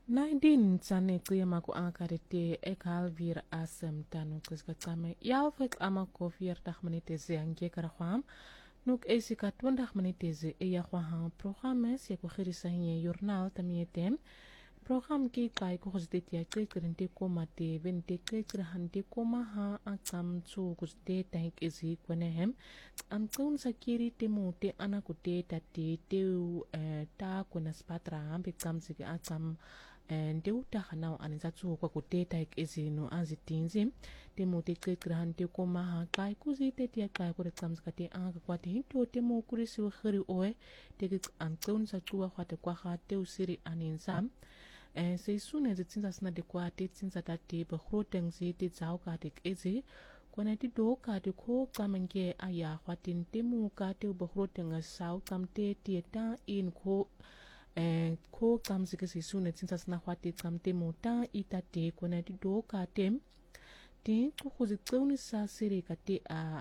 19 tsane qiyama ku ankarete ekalvir asem tanu qiskaqame yalfek ama kofir taxmanite ziange karaxam nuk esika 20 minute ze ya xwahan programmes ya ko khirisa hiye journal tamietem program ki kai ko xdet ya qeqrente komate vente qeqrahante komaha aqam tsu kuste tank ezi konehem am tun sakiri temote anakute tate teu ta kuna spatra ambe kamsige aqam ndeuta hanao anizatsu kwa kuteta ezino azitinzi temote qeqrahante komaha kai kuzite tia kai ko tsamskate anga kwate hinto temo kurisi khiri oe tege antun satsuwa khate kwa khate usiri aninzam se sune zitsinza sina de kwate tsinza tate begrotings zite zau kate ezi kwana ti do kate ko kamenge aya khwatin temu kate begroting sau kamte tieta in ko kamsike se sune tsinza sina khwate kamte mota itate kwana ti do kate ti kukhuzitsuni sa siri kate a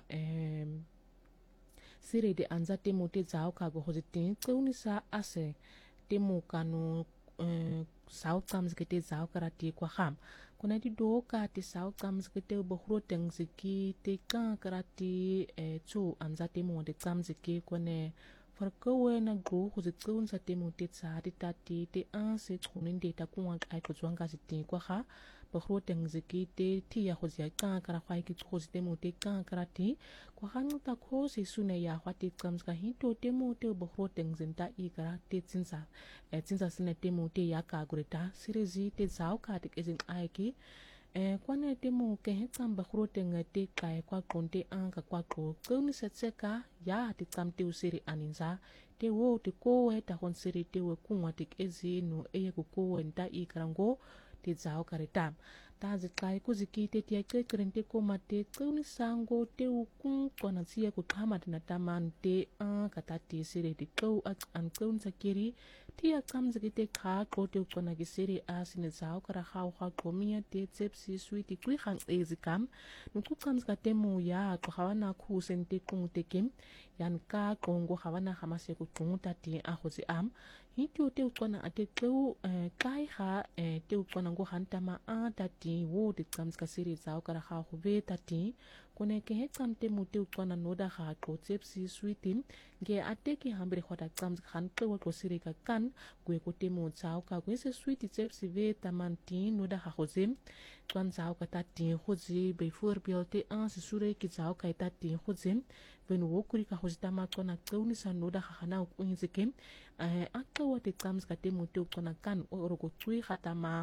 siri de anza temu te zau kago khozitin tsuni sa ase temu kanu sau kamskete zau karati kwa kham kuna di do ka ti sau kamskete bohroteng ziki te ka karati chu anza temu de kamziki kone farkowe na go khuzitsun sa temu te tsari tati te anse tsunin de ta kuwa ai ko zwanga ziti kwa kha bohroteng ziki te ti ya khozia ka kara khwai ki khozite mu te ka karati kwa khanu ta kho se sune ya khwati kamska hinto temu te bohroteng zinta I karate tsinza sine temu te ya ka gurita sirezi te zau ka te ezin aiki kwane temu ke hetsam bohroteng te kai kwa konte anka kwa ko kuni setseka ya te tsamte usiri aninza te wo te kowe ta honsiri te we kunwa te ezino eye ko nta I karango te zau karita tazi kai kuzikite tia kekrente komate kuni sango te ukun kwana tia ku kamate na tamante katati sire te kau an kun sakiri tia kamzikite ka ko te kwana gisiri asine zau kara khau kha komia te tsepsi suiti kwi khang ezikam nuku kamzka temu ya ko hawana ku sente kumutekim yan ka kongo hawana hamase ku kumutati ahozi am hitio te kwana ate kau kai ha te kwana ngo hantama tati wo te kamzka siri zau kara khau ve tati kone ke he kamte mute kwana noda ha ko tsepsi suiti ge ate ki hambre khota kamzka han ko siri ka kan kwe ko temu zau ka kwe se suiti tsepsi ve tamanti noda ha khozim kwan zau ka tati khozi be voorbeeld te se sure ki zau ka tati khozim ben wo kuri ka khozitama kwana kauni sa noda ha hana ko inzikem akawa te kamzka temu te kwana kan oro ko tui khatama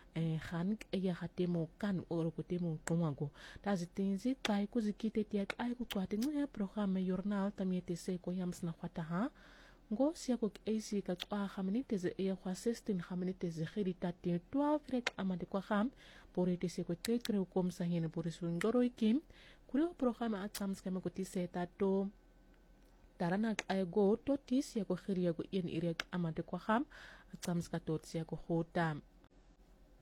khan ya hatemo kan oro ko temu komango tazitinzi kai kuzikite tia ai ku kwate ngwe program journal tamiete se ko yamsna khwata ha ngo sia ko AC ka kwa khaminite ze e kwa 16 khaminite ze khirita te 12 rek amade kwa kham porete se ko tekre kom sa hene porisu ngoro ikim kuri program atams kama ko tiseta to tarana ay go to tis ya ko khiria ko yen irek amade kwa kham atams ka tot sia ko khota